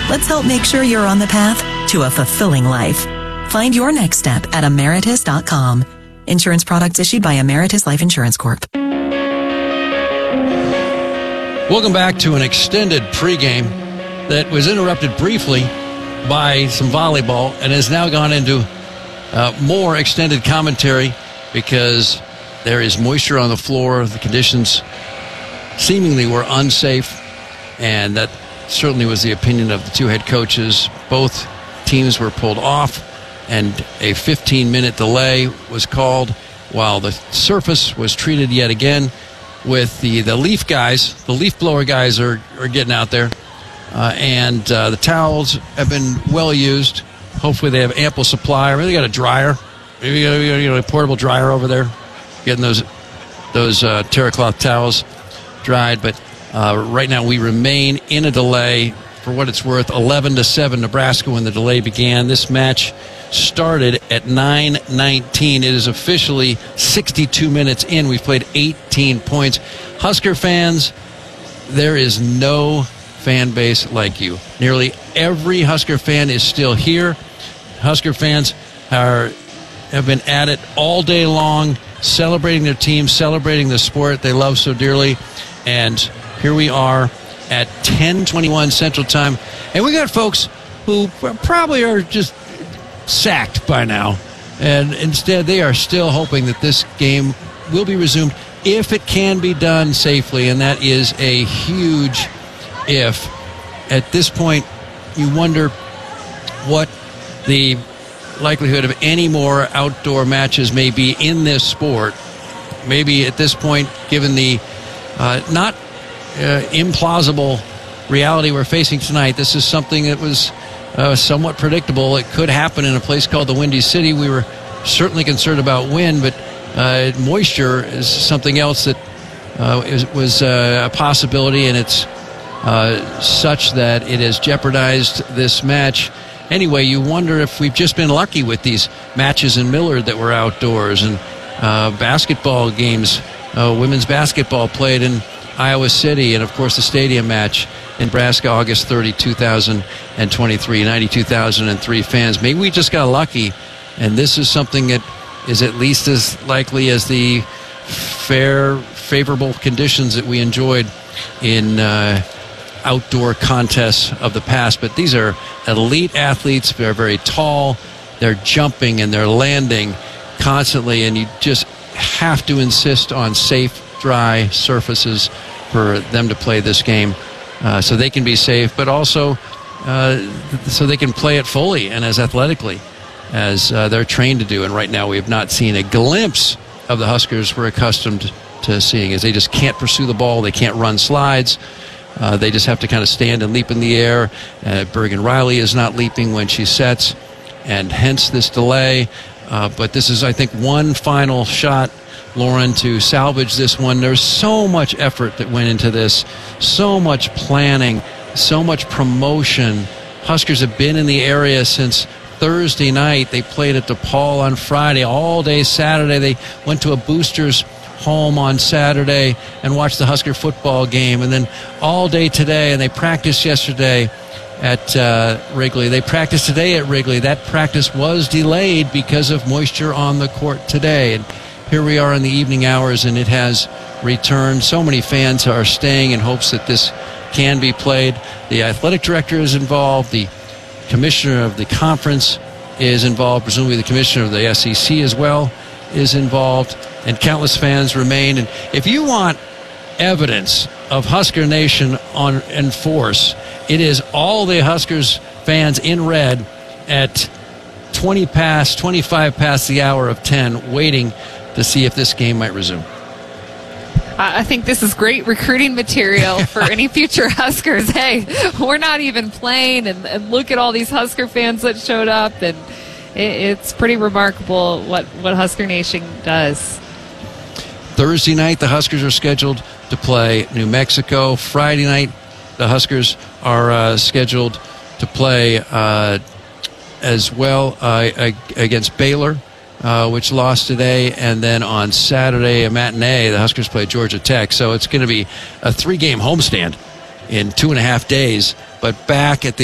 Let's help make sure you're on the path to a fulfilling life. Find your next step at Emeritus.com. Insurance products issued by Emeritus Life Insurance Corp. Welcome back to an extended pregame that was interrupted briefly by some volleyball and has now gone into more extended commentary because there is moisture on the floor. The conditions seemingly were unsafe, and that certainly was the opinion of the two head coaches. Both teams were pulled off, and a 15-minute delay was called while the surface was treated yet again with the leaf guys. The leaf blower guys are getting out there, and the towels have been well used. Hopefully they have ample supply. Or maybe they got a dryer. Maybe you got a portable dryer over there, getting those terracloth towels dried. But right now we remain in a delay. For what it's worth, 11-7 Nebraska when the delay began. This match started at 9:19. It is officially 62 minutes in. We've played 18 points. Husker fans, there is no fan base like you. Nearly every Husker fan is still here. Husker fans have been at it all day long, celebrating their team, celebrating the sport they love so dearly. And here we are at 10:21 Central Time, and we got folks who probably are just sacked by now, and instead they are still hoping that this game will be resumed if it can be done safely, and that is a huge if. At this point, you wonder what the likelihood of any more outdoor matches may be in this sport. Maybe at this point, given the not implausible reality we're facing tonight, this is something that was somewhat predictable. It could happen in a place called the Windy City. We were certainly concerned about wind, but moisture is something else that was a possibility, and it's such that it has jeopardized this match. Anyway, you wonder if we've just been lucky with these matches in Millard that were outdoors, and basketball games, women's basketball played in Iowa City, and of course the stadium match in Nebraska, August 30, 2023, 92,003 fans. Maybe we just got lucky, and this is something that is at least as likely as the favorable conditions that we enjoyed in outdoor contests of the past. But these are elite athletes. They're very tall. They're jumping and they're landing constantly, and you just have to insist on safe, dry surfaces for them to play this game so they can be safe, but also so they can play it fully and as athletically as they're trained to do. And right now we have not seen a glimpse of the Huskers we're accustomed to seeing, as they just can't pursue the ball. They can't run slides. They just have to kind of stand and leap in the air. Bergen Riley is not leaping when she sets, and hence this delay. But this is, I think, one final shot, Lauren, to salvage this one. There's so much effort that went into this, so much planning, so much promotion. Huskers have been in the area since Thursday night. They played at DePaul on Friday. All day Saturday, they went to a boosters home on Saturday and watched the Husker football game. And then all day today, and they practiced yesterday at Wrigley. They practiced today at Wrigley. That practice was delayed because of moisture on the court today. And here we are in the evening hours, and it has returned. So many fans are staying in hopes that this can be played. The athletic director is involved. The commissioner of the conference is involved. Presumably the commissioner of the SEC as well is involved. And countless fans remain. And if you want evidence of Husker Nation in force, it is all the Huskers fans in red at 25 past the hour of 10, waiting to see if this game might resume. I think this is great recruiting material for any future Huskers. Hey, we're not even playing, and look at all these Husker fans that showed up, and it's pretty remarkable what Husker Nation does. Thursday night, the Huskers are scheduled to play New Mexico. Friday night, the Huskers are scheduled to play as well against Baylor, which lost today. And then on Saturday, a matinee, the Huskers play Georgia Tech. So it's going to be a 3-game homestand in 2.5 days. But back at the